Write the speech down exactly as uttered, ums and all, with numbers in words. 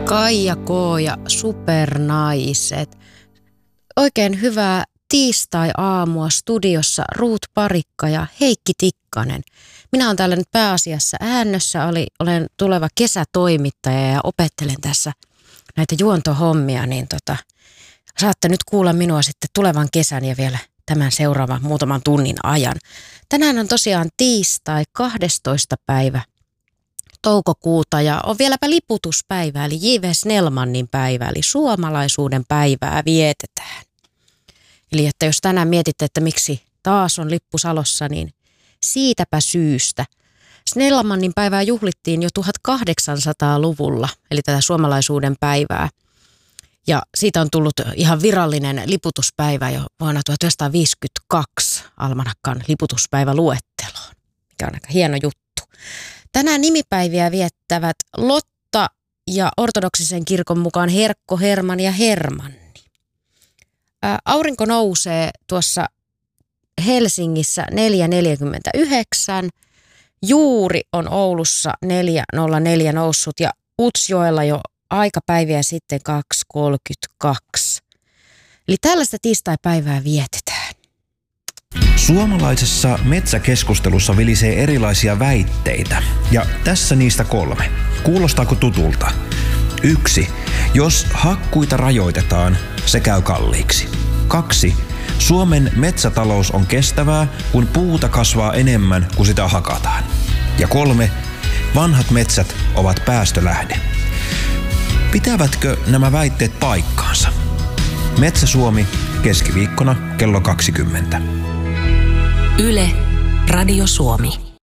Kaija K. ja Supernaiset. Oikein hyvää tiistai-aamua studiossa Ruut Parikka ja Heikki Tikkanen. Minä olen täällä nyt pääasiassa Äännössä, oli, olen tuleva kesätoimittaja ja opettelen tässä näitä juontohommia, niin tota, saatte nyt kuulla minua sitten tulevan kesän ja vielä tämän seuraavan muutaman tunnin ajan. Tänään on tosiaan tiistai kahdestoista päivä toukokuuta ja on vieläpä liputuspäivä eli J V Snellmanin päivä eli suomalaisuuden päivää vietetään. Eli että jos tänään mietitte, että miksi taas on lippu salossa, niin siitäpä syystä. Snellmanin päivää juhlittiin jo tuhatkahdeksansataaluvulla, eli tätä suomalaisuuden päivää. Ja siitä on tullut ihan virallinen liputuspäivä jo vuonna tuhatyhdeksänsataaviisikymmentäkaksi almanakkan liputuspäiväluetteloon, mikä on aika hieno juttu. Tänään nimipäiviä viettävät Lotta ja ortodoksisen kirkon mukaan Herkko, Herman ja Hermanni. Ää, aurinko nousee tuossa Helsingissä neljä neljäkymmentäyhdeksän. Juuri on Oulussa neljä nolla neljä noussut ja Utsjoella jo aikapäiviä sitten kaksi kolmekymmentäkaksi. Eli tällaista tiistaipäivää vietetään. Suomalaisessa metsäkeskustelussa vilisee erilaisia väitteitä ja tässä niistä kolme. Kuulostaako tutulta? Yksi. Jos hakkuita rajoitetaan, se käy kalliiksi. Kaksi. Suomen metsätalous on kestävää, kun puuta kasvaa enemmän kuin sitä hakataan. Ja kolme. Vanhat metsät ovat päästölähde. Pitävätkö nämä väitteet paikkaansa? Metsä Suomi keskiviikkona kello kaksikymmentä. Yle, Radio Suomi.